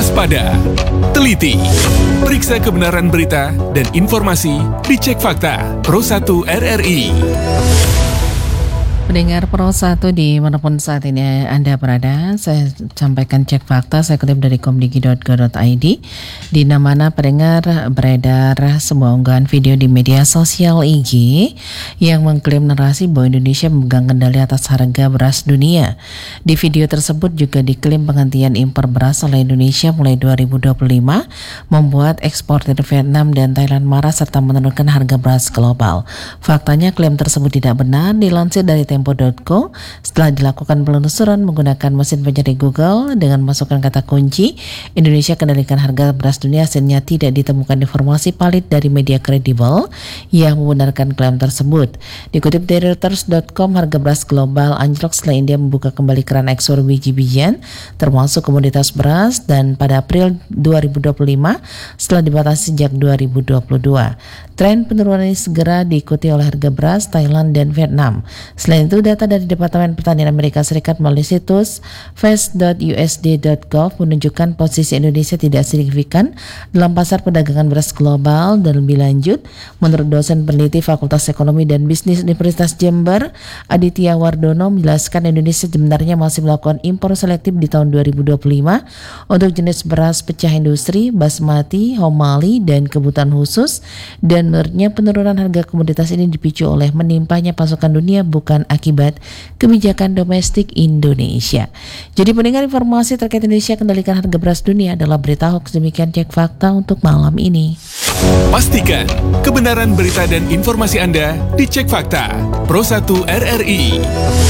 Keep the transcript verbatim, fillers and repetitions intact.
waspada, teliti, periksa kebenaran berita dan informasi di Cek Fakta Pro satu R R I. Pendengar Pro satu di manapun saat ini Anda berada, saya sampaikan cek fakta, saya kutip dari komdigi dot go dot i d, di mana pendengar beredar sebuah unggahan video di media sosial I G yang mengklaim narasi bahwa Indonesia memegang kendali atas harga beras dunia. Di video tersebut juga diklaim penghentian impor beras oleh Indonesia mulai dua ribu dua puluh lima membuat eksportir Vietnam dan Thailand marah serta menurunkan harga beras global. Faktanya klaim tersebut tidak benar. Dilansir dari tempo dot co, setelah dilakukan penelusuran menggunakan mesin pencari Google dengan masukkan kata kunci Indonesia kendalikan harga beras dunia, hasilnya tidak ditemukan informasi valid dari media kredibel yang membenarkan klaim tersebut. Dikutip dari reuters dot com, harga beras global anjlok setelah India membuka kembali keran ekspor biji-bijian termasuk komoditas beras, dan pada April dua ribu dua puluh lima setelah dibatasi sejak dua ribu dua puluh dua. Tren penurunan ini segera diikuti oleh harga beras Thailand dan Vietnam. Selain itu, data dari Departemen Pertanian Amerika Serikat melalui situs fast dot u s d dot gov menunjukkan posisi Indonesia tidak signifikan dalam pasar perdagangan beras global. Dan lebih lanjut, menurut dosen peneliti Fakultas Ekonomi dan Bisnis Universitas Jember, Aditya Wardono, menjelaskan Indonesia sebenarnya masih melakukan impor selektif di tahun dua ribu dua puluh lima untuk jenis beras pecah industri, basmati, homali, dan kebutuhan khusus. Dan menurutnya penurunan harga komoditas ini dipicu oleh menimpanya pasokan dunia, bukan akibat kebijakan domestik Indonesia. Jadi pendengar, informasi terkait Indonesia kendalikan harga beras dunia adalah berita hoax. Demikian cek fakta untuk malam ini. Pastikan kebenaran berita dan informasi Anda di Cek Fakta Pro satu R R I.